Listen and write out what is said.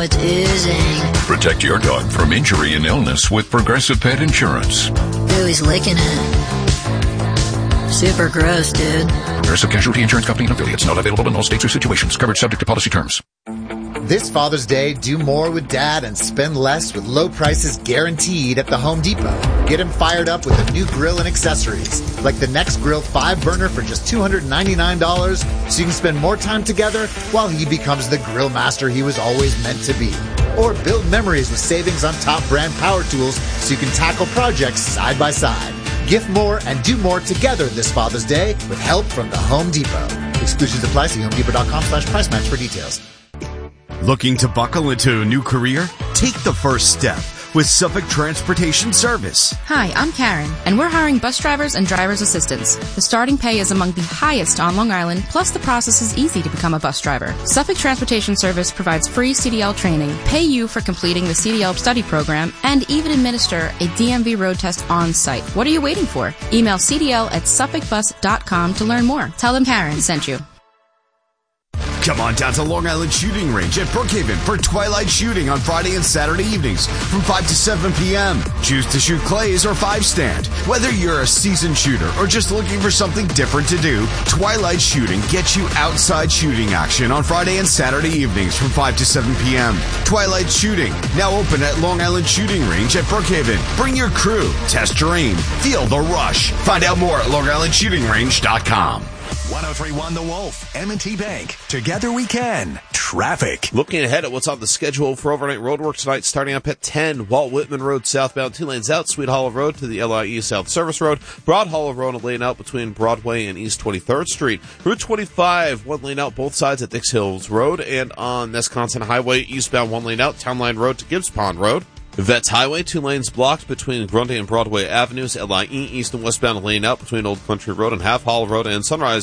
it's oozing. Protect your dog from injury and illness with Progressive Pet Insurance. Ooh, he's licking it. Super gross, dude. Progressive Casualty Insurance Company and affiliates. Not available in all states or situations. Covered subject to policy terms. This Father's Day, do more with Dad and spend less with low prices guaranteed at the Home Depot. Get him fired up with a new grill and accessories, like the Next Grill 5-burner for just $299, so you can spend more time together while he becomes the grill master he was always meant to be. Or build memories with savings on top brand power tools so you can tackle projects side by side. Gift more and do more together this Father's Day with help from the Home Depot. Exclusions apply. See HomeDepot.com/price match for details. Looking to buckle into a new career? Take the first step with Suffolk Transportation Service. Hi, I'm Karen, and we're hiring bus drivers and driver's assistants. The starting pay is among the highest on Long Island, plus the process is easy to become a bus driver. Suffolk Transportation Service provides free CDL training, pay you for completing the CDL study program, and even administer a DMV road test on site. What are you waiting for? Email cdl@suffolkbus.com to learn more. Tell them Karen sent you. Come on down to Long Island Shooting Range at Brookhaven for twilight shooting on Friday and Saturday evenings from 5 to 7 p.m. Choose to shoot clays or 5-stand. Whether you're a seasoned shooter or just looking for something different to do, twilight shooting gets you outside shooting action on Friday and Saturday evenings from 5 to 7 p.m. Twilight shooting, now open at Long Island Shooting Range at Brookhaven. Bring your crew, test your aim, feel the rush. Find out more at LongIslandShootingRange.com. 1031 The Wolf, M&T Bank. Together we can. Traffic. Looking ahead at what's on the schedule for overnight roadwork tonight, starting up at 10, Walt Whitman Road southbound, 2 lanes out, Sweet Hollow Road to the LIE South Service Road, Broad Hollow Road, a lane out between Broadway and East 23rd Street, Route 25, 1 lane out both sides at Dix Hills Road, and on Nesconsin Highway, eastbound 1 lane out, Town Line Road to Gibbs Pond Road. Vets Highway, 2 lanes blocked between Grundy and Broadway Avenues, LIE East and westbound, a lane out between Old Country Road and Half Hollow Road, and Sunrise